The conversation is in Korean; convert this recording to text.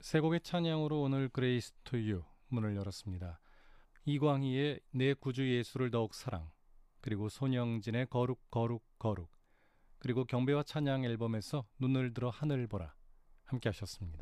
세 곡의 찬양으로 오늘 그레이스 투 유 문을 열었습니다. 이광희의 내 구주 예수를 더욱 사랑, 그리고 손영진의 거룩 거룩 거룩, 그리고 경배와 찬양 앨범에서 눈을 들어 하늘 보라 함께 하셨습니다.